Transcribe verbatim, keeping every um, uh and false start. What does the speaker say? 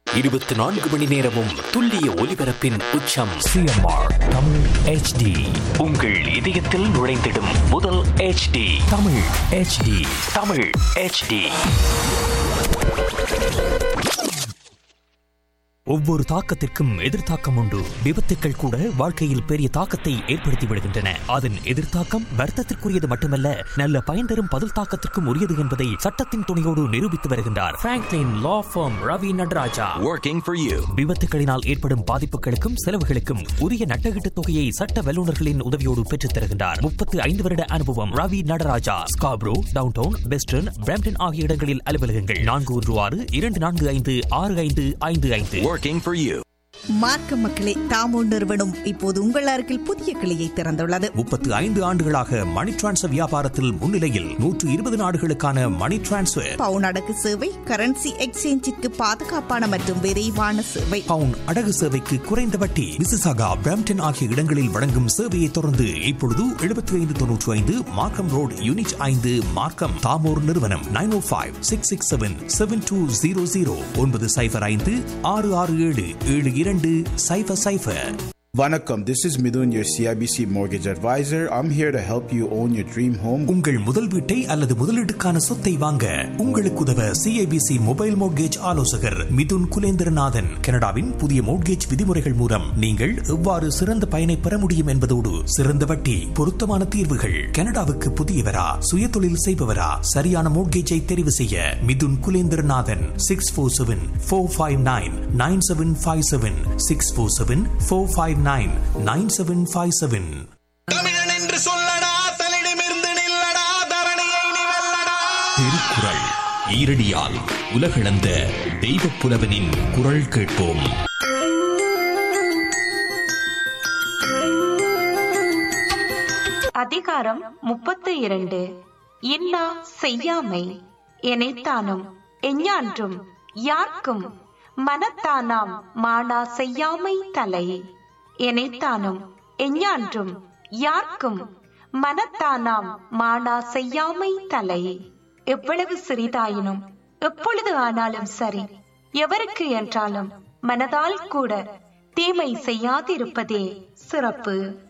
இருபத்தி நான்கு மணி நேரமும் துல்லிய ஒலிபரப்பின் உச்சம் சிஎம்ஆர் தமிழ் ஹெச்டி. உங்கள் இதயத்தில் நுழைந்திடும் முதல் HD Tamil HD. Tamil HD. ஒவ்வொரு தாக்கத்திற்கும் எதிர்த்தாக்கம் உண்டு. விபத்துக்கள் கூட வாழ்க்கையில் பெரிய தாக்கத்தை ஏற்படுத்தி விடுகின்றன. அதன் எதிர்த்தாக்கம் வர்த்தத்திற்குரியது மட்டுமல்ல, நல்ல பயன் தரும் பதில் தாக்கத்திற்கும் உரியது என்பதை சட்டத்தின் துணையோடு நிரூபித்து வருகின்றார் Franklin law form Ravi Nataraja. Working for you. விபத்துகளினால் ஏற்படும் பாதிப்புகளுக்கும் செலவுகளுக்கும் உரிய நட்டகீட்டு தொகையை சட்ட வல்லுநர்களின் உதவியோடு பெற்றுத் தருகின்றார். முப்பத்தி ஐந்து வருட அனுபவம். Ravi Nataraja. Scarborough, downtown, western, Brampton ஆகிய இடங்களில் அலுவலகங்கள். நான்கு ஒன்று ஆறு இரண்டு நான்கு ஐந்து ஆறு ஐந்து ஐந்து ஐந்து. Working for you. மார்க்க மக்களே, தாமோ நிறுவனம் இப்போது உங்கள் அருகில் புதிய கிளையை திறந்துள்ளது. முப்பத்து ஐந்து ஆண்டுகளாக மணி டிரான்ஸ்ஃபர் வியாபாரத்தில் முன்னிலையில் நூற்று இருபது நாடுகளுக்கான மணி டிரான்ஸ்ஃபர், பவுன் அடகு சேவை, கரன்சி எக்ஸ்சேஞ்சிற்கு பாதுகாப்பான மற்றும் விரைவான சேவை. பவுன் அடகு சேவைக்கு குறைந்த வட்டி. மிசிசாகா, பிரம்ப்டன் ஆகிய இடங்களில் வழங்கும் சேவையை தொடர்ந்து இப்பொழுது எழுபத்தி ஐந்து தொன்னூற்றி ஐந்து மார்க்கம் ரோட் யூனிட் ஐந்து மார்க்கம். தாமோர் நிறுவனம் நைன் ஓ five six six seven seven two zero zero ஒன்பது சைபர் ஐந்து ஆறு ஆறு ஏழு ஏழு இரண்டு சைபர் சைபர். Vanakkam, this is Midun, your C I B C mortgage advisor. I'm here to help you own your dream home. உங்கள் முதல் வீட்டை அல்லது முதலீட்டுக்கான சொத்தை வாங்க உங்களுக்கு உதவ C I B C mobile mortgage ஆலோசகர் மிதுன் குலேந்திரநாதன். கனடாவின் புதிய மோட்கேஜ் விதிமுறைகள் மூலம் நீங்கள் எவ்வாறு சிறந்த பயனை பெற முடியும் என்பதோடு சிறந்த வட்டி, பொருத்தமான தீர்வுகள். கனடாவுக்கு புதியவரா, சுய தொழில் செய்பவரா, சரியான மோட்கேஜை தெரிவு செய்ய Mithun Kulendranathan. Six four seven four five nine nine seven five seven six four seven four five nine nine seven five seven. தமிழன் என்று சொல்லடா, தன்னிடமிருந்து நில்லடா, தரணியை நீ வெல்லடா. திருக்குறள் ஈரடியால் உலகளந்த தெய்வப் புலவனின் குரல் கேட்போம். அதிகாரம் முப்பத்து இரண்டு. இன்னா செய்யாமை. எனைத்தானும் எஞ்ஞான்றும் யார்க்கும் மனத்தானாம் மானா செய்யாமை தலை. எனைத்தானும் எஞ்ஞான்றும் யார்க்கும் மனத்தானாம் மானா செய்யாமை தலை. எவ்வளவு சிறிதாயினும் எப்பொழுது ஆனாலும் சரி, எவருக்கு என்றாலும் மனதால் கூட தீமை செய்யாதிருப்பதே சிறப்பு.